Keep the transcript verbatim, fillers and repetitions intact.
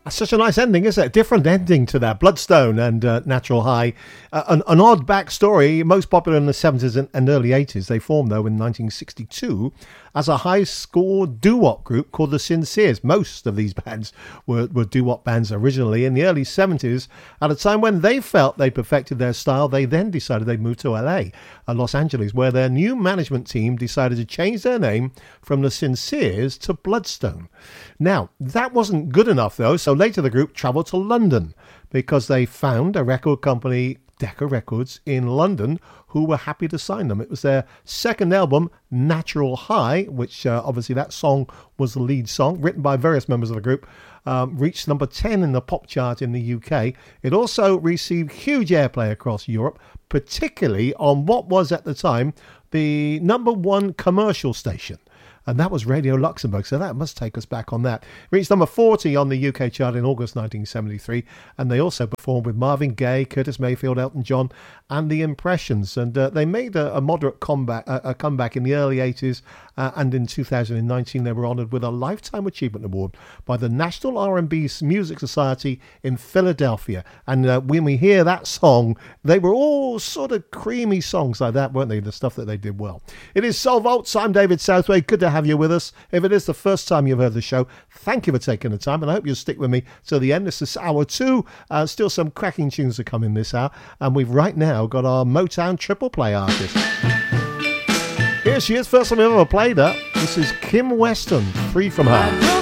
That's such a nice ending, isn't it? A different ending to that. Bloodstone and uh, Natural High. Uh, an, an odd backstory, most popular in the seventies and, and early eighties. They formed, though, in nineteen sixty-two as a high school doo-wop group called the Sinceres. Most of these bands were, were doo-wop bands originally. In the early seventies, at a time when they felt they perfected their style, they then decided they'd move to L A, uh, Los Angeles, where their new management team decided to change their name from the Sinceres to Bloodstone. Now, that wasn't good enough, though, so later the group travelled to London because they found a record company, Decca Records, in London, who were happy to sign them. It was their second album, Natural High, which uh, obviously that song was the lead song, written by various members of the group, um, reached number ten in the pop chart in the U K. It also received huge airplay across Europe, particularly on what was at the time the number one commercial station. And that was Radio Luxembourg, so that must take us back on that. It reached number forty on the U K chart in August nineteen seventy-three, and they also performed with Marvin Gaye, Curtis Mayfield, Elton John, and The Impressions. And uh, they made a, a moderate comeback, a, a comeback in the early eighties, uh, and in two thousand nineteen they were honoured with a Lifetime Achievement Award by the National R and B Music Society in Philadelphia. And uh, when we hear that song, they were all sort of creamy songs like that, weren't they? The stuff that they did well. It is Soul Vaults. I'm David Southway. Good to have you with us. If it is the first time you've heard the show, thank you for taking the time, and I hope you'll stick with me till the end. This is hour two. Uh, still some cracking tunes to come in this hour, and we've right now got our Motown triple play artist. Here she is, first time I've ever played her. This is Kim Weston, Free From Her.